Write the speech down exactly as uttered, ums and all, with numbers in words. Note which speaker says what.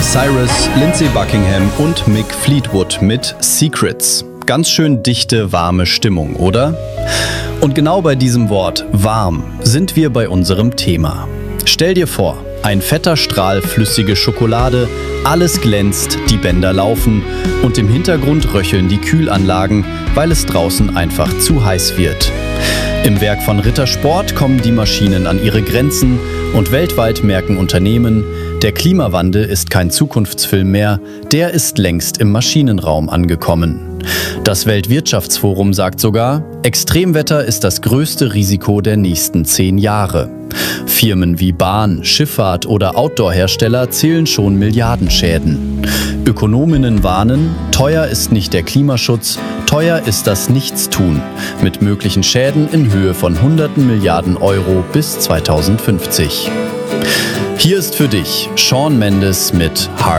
Speaker 1: Cyrus, Lindsey Buckingham und Mick Fleetwood mit Secrets. Ganz schön dichte, warme Stimmung, oder? Und genau bei diesem Wort warm sind wir bei unserem Thema. Stell dir vor, ein fetter Strahl flüssige Schokolade, alles glänzt, die Bänder laufen und im Hintergrund röcheln die Kühlanlagen, weil es draußen einfach zu heiß wird. Im Werk von Rittersport kommen die Maschinen an ihre Grenzen und weltweit merken Unternehmen, der Klimawandel ist kein Zukunftsfilm mehr, der ist längst im Maschinenraum angekommen. Das Weltwirtschaftsforum sagt sogar, Extremwetter ist das größte Risiko der nächsten zehn Jahre. Firmen wie Bahn, Schifffahrt oder Outdoor-Hersteller zählen schon Milliardenschäden. Ökonominnen warnen, teuer ist nicht der Klimaschutz, teuer ist das Nichtstun, mit möglichen Schäden in Höhe von hunderten Milliarden Euro bis zweitausendfünfzig. Hier ist für dich Shawn Mendes mit Heart.